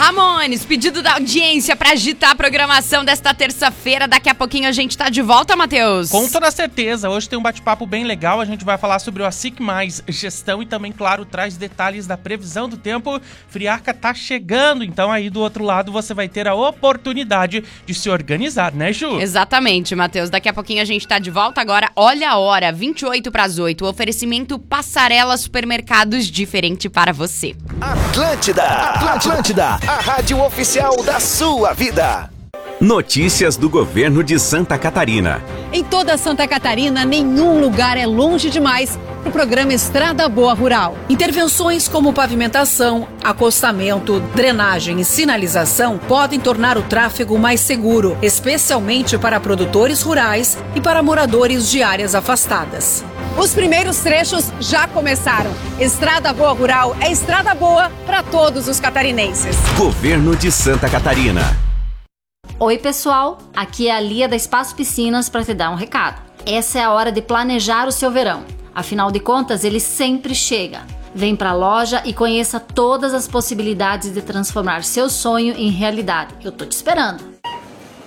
Ramones, pedido da audiência pra agitar a programação desta terça-feira. Daqui a pouquinho a gente tá de volta, Matheus. Com toda certeza. Hoje tem um bate-papo bem legal. A gente vai falar sobre o ASIC+, gestão e também, claro, traz detalhes da previsão do tempo. Friarca tá chegando, então aí do outro lado você vai ter a oportunidade de se organizar, né, Ju? Exatamente, Matheus. Daqui a pouquinho a gente tá de volta. Agora, olha a hora, 28 para as 8. Oferecimento Passarela Supermercados, diferente para você. Atlântida, a rádio oficial da sua vida. Notícias do governo de Santa Catarina. Em toda Santa Catarina, nenhum lugar é longe demais para o programa Estrada Boa Rural. Intervenções como pavimentação, acostamento, drenagem e sinalização podem tornar o tráfego mais seguro, especialmente para produtores rurais e para moradores de áreas afastadas. Os primeiros trechos já começaram. Estrada Boa Rural é estrada boa para todos os catarinenses. Governo de Santa Catarina. Oi pessoal, aqui é a Lia da Espaço Piscinas para te dar um recado. Essa é a hora de planejar o seu verão. Afinal de contas, ele sempre chega. Vem pra loja e conheça todas as possibilidades de transformar seu sonho em realidade. Eu tô te esperando.